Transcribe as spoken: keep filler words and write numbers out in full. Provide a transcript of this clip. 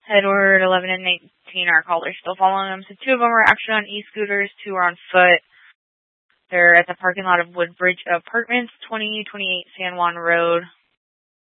Edward, eleven, and nineteen are called. They're still following them. So two of them are actually on e-scooters. Two are on foot. They're at the parking lot of Woodbridge Apartments, twenty twenty-eight San Juan Road.